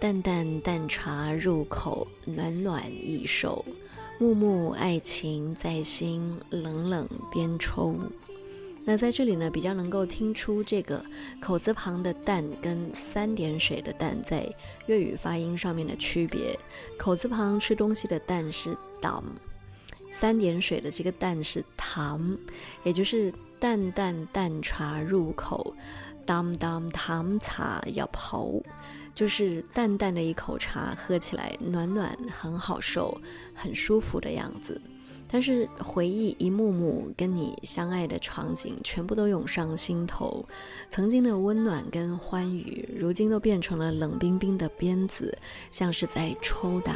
淡淡淡茶入口，暖暖易受。暮暮爱情在心，冷冷边抽。那在这里呢，比较能够听出这个口字旁的淡跟三点水的淡在粤语发音上面的区别。口字旁吃东西的淡是 dam， 三点水的这个淡是 tam， 也就是淡淡淡茶入口， dam dam tam 茶入口，就是淡淡的一口茶，喝起来暖暖，很好受，很舒服的样子。但是回忆一幕幕跟你相爱的场景全部都涌上心头，曾经的温暖跟欢愉，如今都变成了冷冰冰的鞭子，像是在抽打